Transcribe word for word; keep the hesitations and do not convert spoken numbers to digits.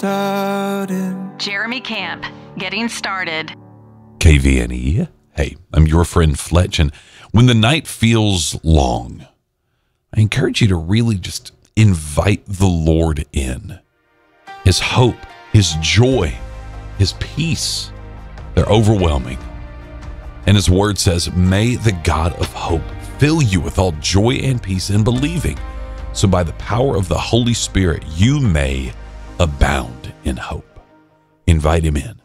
started. Jeremy Camp, getting started. K V N E. Hey, I'm your friend Fletch, and when the night feels long, I encourage you to really just invite the Lord in. His hope, His joy, His peace, they're overwhelming. And His word says, may the God of hope fill you with all joy and peace in believing, so by the power of the Holy Spirit, you may abound in hope. Invite Him in.